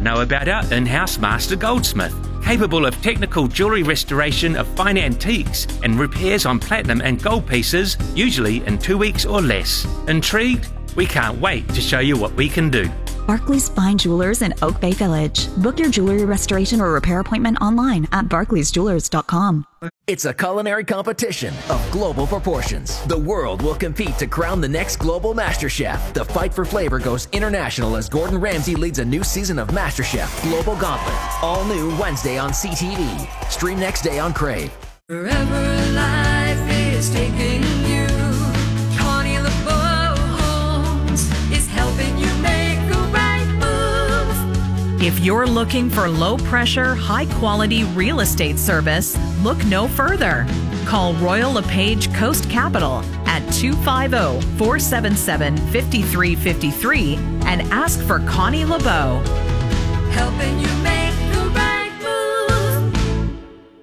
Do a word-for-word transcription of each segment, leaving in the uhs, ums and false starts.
know about our in-house master goldsmith, capable of technical jewellery restoration of fine antiques and repairs on platinum and gold pieces, usually in two weeks or less. Intrigued? We can't wait to show you what we can do. Barclays Fine Jewelers in Oak Bay Village. Book your jewelry restoration or repair appointment online at barclays jewelers dot com. It's a culinary competition of global proportions. The world will compete to crown the next global MasterChef. The fight for flavor goes international as Gordon Ramsay leads a new season of MasterChef Global Gauntlet. All new Wednesday on C T V. Stream next day on Crave. Wherever life is taking you, Connie LeBeau Homes is helping you make the right move. If you're looking for low-pressure, high-quality real estate service, look no further. Call Royal LePage Coast Capital at two five zero, four seven seven, five three five three and ask for Connie LeBeau. Helping you make the right move.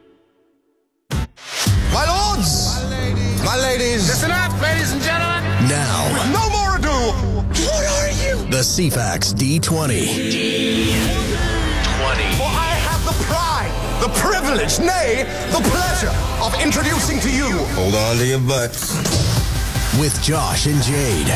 My lords, my ladies, my ladies. Listen up, ladies and gentlemen. Now, no more ado. What are you? The C FAX D twenty. D twenty. For I have the pride, the privilege, nay, the pleasure of introducing to you. Hold on to your butts. With Josh and Jade.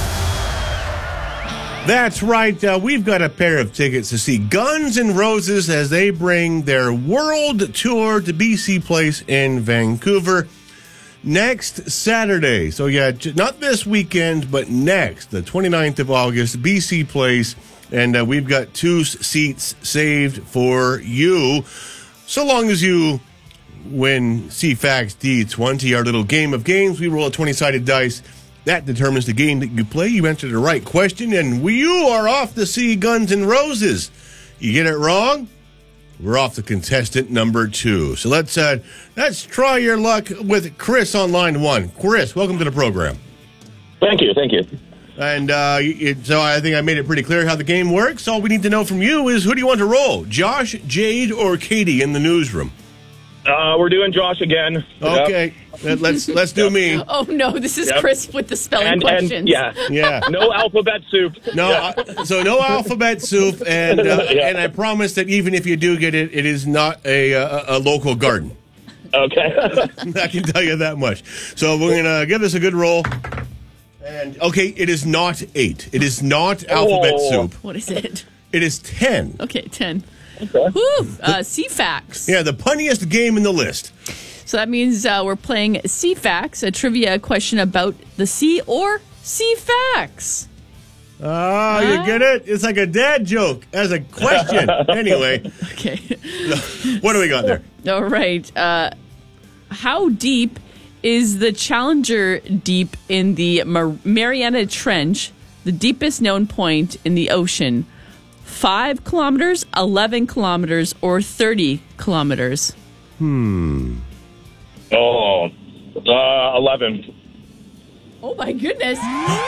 That's right. Uh, we've got a pair of tickets to see Guns N' Roses as they bring their world tour to B C Place in Vancouver next Saturday. So, yeah, not this weekend, but next, the twenty-ninth of August, B C Place. And uh, we've got two seats saved for you. So long as you win C FAX D twenty, our little game of games, we roll a twenty-sided dice. That determines the game that you play. You answer the right question, and we, you are off to see Guns N' Roses. You get it wrong, we're off to contestant number two. So let's uh, let's try your luck with Chris on line one. Chris, welcome to the program. Thank you, thank you. And uh, it, so I think I made it pretty clear how the game works. All we need to know from you is who do you want to roll, Josh, Jade, or Katie in the newsroom? Uh, we're doing Josh again. Okay, yep. let's let's do me. Oh no, this is Yep. Chris with the spelling And, questions. and yeah, Yeah. no alphabet soup. No, Yeah. uh, so no alphabet soup, and uh, Yeah. and I promise that even if you do get it, it is not a a, a local garden. Okay. I can tell you that much. So we're gonna give this a good roll. And okay, it is not eight. It is not alphabet Oh. soup. What is it? It is ten. Okay, ten. Okay. Woo! Uh, C FAX. Yeah, the punniest game in the list. So that means uh, we're playing C FAX, a trivia question about the sea or C FAX. Oh, you get it? It's like a dad joke as a question. Anyway, Okay. what do we got there? All right. Uh, how deep is the Challenger Deep in the Mar- Mariana Trench, the deepest known point in the ocean? Five kilometers, eleven kilometers, or thirty kilometers? Hmm. Oh, uh, eleven. Oh my goodness!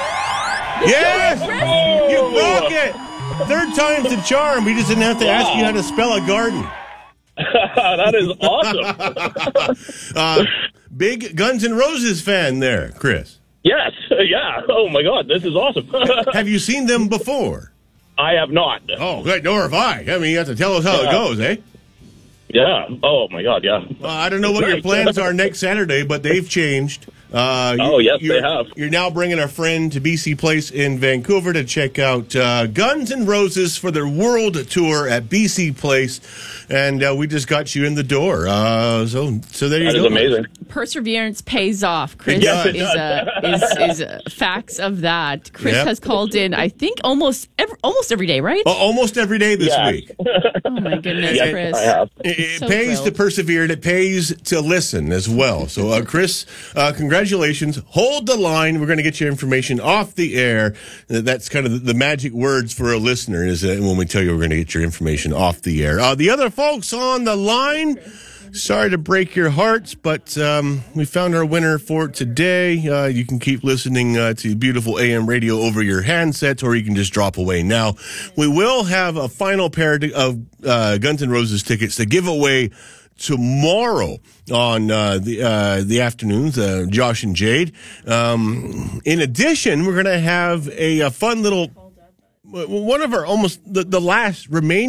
Yes! You rock it! Third time's the charm. We just didn't have to ask you how to spell a garden. That is awesome. uh, big Guns N' Roses fan there, Chris. Yes, yeah. Oh my God, this is awesome. Have you seen them before? I have not. Oh, good. Nor have I. I mean, you have to tell us how Yeah. it goes, eh? Yeah. Oh my God, yeah. Well, I don't know what Right. your plans are next Saturday, but they've changed. Uh, Oh, you- yes, they you're- have. You're now bringing a friend to B C Place in Vancouver to check out uh, Guns N' Roses for their world tour at B C Place, and uh, we just got you in the door. Uh, so, so there you That go. is amazing. Perseverance pays off. Chris Yes, it is, uh, is is uh, facts of that. Chris Yep. has called in, I think, almost every, almost every day, right? Uh, almost every day this Yeah. week. Oh my goodness, Yes, Chris. I have. It, it So pays thrilled. to persevere, and it pays to listen as well. So, uh, Chris, uh, congratulations. Hold the line. We're going to get your information off the air. Uh, That's kind of the, the magic words for a listener is uh, when we tell you we're going to get your information off the air. Uh, the other folks on the line, sorry to break your hearts, but um, we found our winner for today. Uh, you can keep listening uh, to beautiful A M radio over your handsets, or you can just drop away now. We will have a final pair of uh, Guns N' Roses tickets to give away tomorrow on uh, the uh, the afternoons, uh, Josh and Jade. Um, in addition, we're going to have a, a fun little, one of our almost the, the last remaining